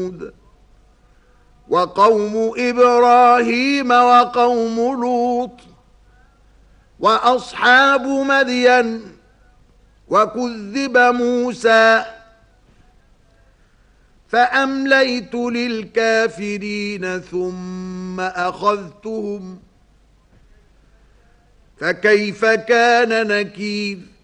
وثمود وقوم إبراهيم وقوم لوط وأصحاب مدين وكذب موسى فأمليت للكافرين ثم أخذتهم فكيف كان نكير.